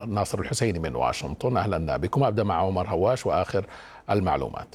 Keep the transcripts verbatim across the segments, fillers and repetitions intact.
ناصر الحسيني من واشنطن. أهلا بكم. أبدأ مع عمر هواش وآخر المعلومات.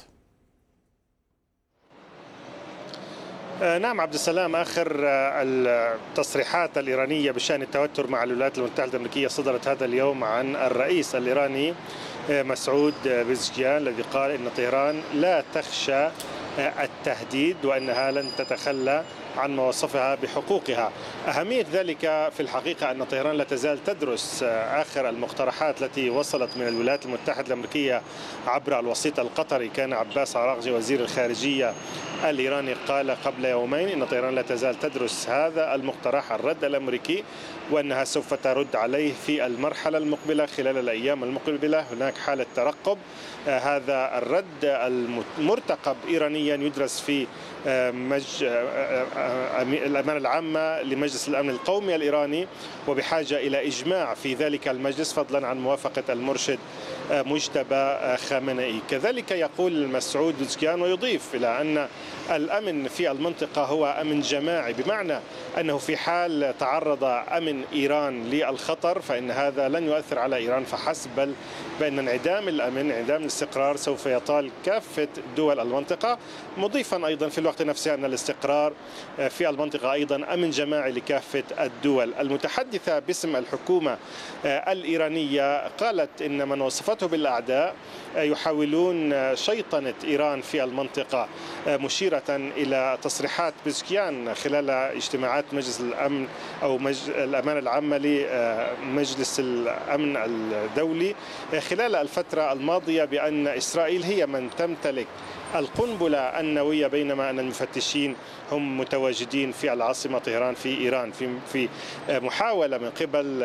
نعم عبد السلام، آخر التصريحات الإيرانية بشأن التوتر مع الولايات المتحدة الأمريكية صدرت هذا اليوم عن الرئيس الإيراني مسعود بيزشكيان، الذي قال إن طهران لا تخشى التهديد وأنها لن تتخلى عن مواصفها بحقوقها. أهمية ذلك في الحقيقة أن طهران لا تزال تدرس آخر المقترحات التي وصلت من الولايات المتحدة الأمريكية عبر الوسيط القطري. كان عباس عراقجي وزير الخارجية الإيراني قال قبل يومين إن طهران لا تزال تدرس هذا المقترح الرد الأمريكي، وأنها سوف ترد عليه في المرحلة المقبلة خلال الأيام المقبلة. هناك حالة ترقب. هذا الرد المرتقب إيرانيا يدرس في مج... الأمانة العامة لمجلس الأمن القومي الإيراني، وبحاجة إلى إجماع في ذلك المجلس فضلا عن موافقة المرشد مجتبى خامنئي. كذلك يقول مسعود بيزشكيان ويضيف إلى أن الأمن في المنطقة هو أمن جماعي، بمعنى أنه في حال تعرض أمن إيران للخطر فإن هذا لن يؤثر على إيران فحسب، بل بأن انعدام الأمن انعدام الاستقرار سوف يطال كافة دول المنطقة، مضيفا أيضا في الوقت نفسه أن الاستقرار في المنطقة أيضا أمن جماعي لكافة الدول. المتحدثة باسم الحكومة الإيرانية قالت إن من وصفته بالأعداء يحاولون شيطنة إيران في المنطقة، مشيرة إلى تصريحات بيزشكيان خلال اجتماعات مجلس الأمن أو مج... الأمانة العامة لمجلس الأمن الدولي خلال الفترة الماضية بأن إسرائيل هي من تمتلك القنبلة النووية، بينما أن المفتشين هم متواجدين في العاصمة طهران في إيران. في في محاولة من قبل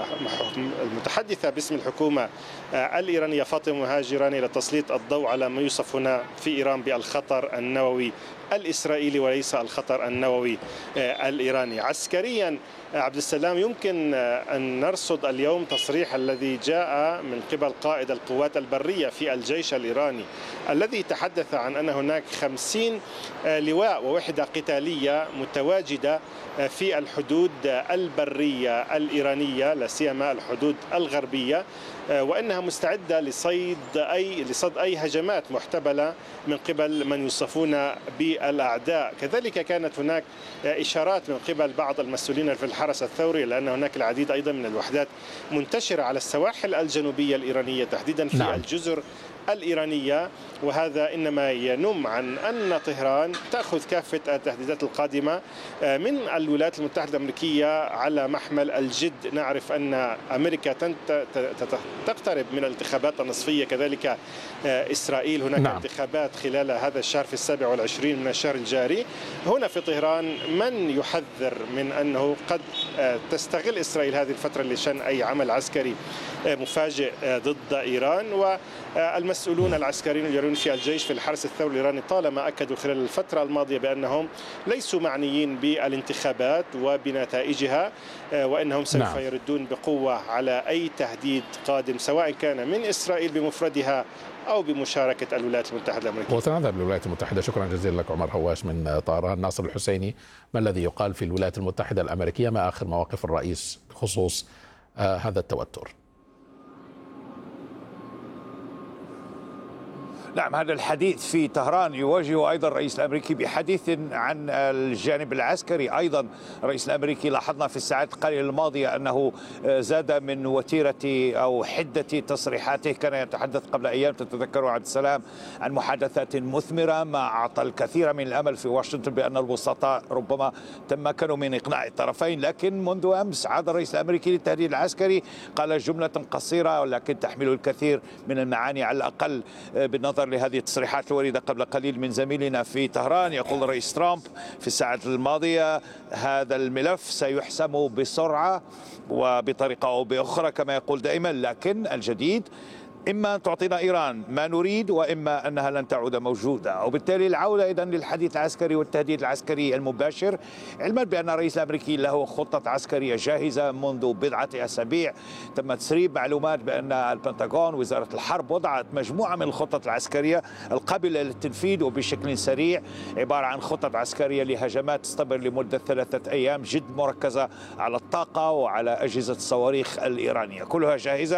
المتحدثة باسم الحكومة الإيرانية فاطمة مهاجراني لتسليط الضوء على ما يوصف هنا في إيران بالخطر النووي الإسرائيلي وليس الخطر النووي الإيراني. عسكريا عبد السلام، يمكن أن نرصد اليوم تصريح الذي جاء من قبل قائد القوات البرية في الجيش الإيراني، الذي تحدث عن أن هناك خمسين لواء ووحدة قتالية متواجدة في الحدود البرية الإيرانية، لا سيما الحدود الغربية، وأنها مستعدة لصيد أي لصد أي هجمات محتملة من قبل من يوصفون بالأعداء. كذلك كانت هناك إشارات من قبل بعض المسؤولين في الحرس الثوري لأن هناك العديد أيضا من الوحدات منتشرة على السواحل الجنوبية الإيرانية تحديدا في نعم. الجزر الإيرانية، وهذا إنما ينم عن أن طهران تأخذ كافة التهديدات القادمة من الولايات المتحدة الأمريكية على محمل الجد. نعرف أن أمريكا تقترب من الانتخابات النصفية، كذلك إسرائيل هناك نعم. انتخابات خلال هذا الشهر في السابع والعشرين من الشهر الجاري. هنا في طهران من يحذر من أنه قد تستغل إسرائيل هذه الفترة لشن أي عمل عسكري مفاجئ ضد إيران. والمسؤولون العسكريين اليرون في الجيش في الحرس الثوري الإيراني طالما أكدوا خلال الفترة الماضية بأنهم ليسوا معنيين بالانتخابات وبنتائجها، وأنهم سوف نعم. يردون بقوة على أي تهديد قادم سواء كان من إسرائيل بمفردها أو بمشاركة الولايات المتحدة الأمريكية. وسنذهب للولايات المتحدة. شكرا جزيلا لك عمر هواش من طهران. ناصر الحسيني، ما الذي يقال في الولايات المتحدة الأمريكية؟ ما آخر مواقف الرئيس بخصوص آه هذا التوتر؟ نعم، هذا الحديث في طهران يواجه أيضا الرئيس الأمريكي بحديث عن الجانب العسكري. أيضا الرئيس الأمريكي لاحظنا في الساعات القليلة الماضية أنه زاد من وتيرة أو حدة تصريحاته. كان يتحدث قبل أيام تتذكروا عبد السلام عن محادثات مثمرة ما أعطى الكثير من الأمل في واشنطن بأن الوسطاء ربما تمكنوا من إقناع الطرفين. لكن منذ أمس عاد الرئيس الأمريكي للتهديد العسكري، قال جملة قصيرة ولكن تحمل الكثير من المعاني على الأقل بالنظر لهذه التصريحات الواردة قبل قليل من زميلنا في طهران. يقول الرئيس ترامب في الساعات الماضية هذا الملف سيحسم بسرعة وبطريقة أو بأخرى كما يقول دائما، لكن الجديد إما أن تعطينا إيران ما نريد وإما أنها لن تعود موجودة. وبالتالي العودة إذن للحديث العسكري والتهديد العسكري المباشر، علما بأن الرئيس الأمريكي له خطة عسكرية جاهزة منذ بضعة أسابيع. تم تسريب معلومات بأن البنتاغون وزارة الحرب وضعت مجموعة من الخطط العسكرية القابلة للتنفيذ وبشكل سريع، عبارة عن خطط عسكرية لهجمات تستمر لمدة ثلاثة أيام جد مركزة على الطاقة وعلى أجهزة الصواريخ الإيرانية، كلها جاهزة.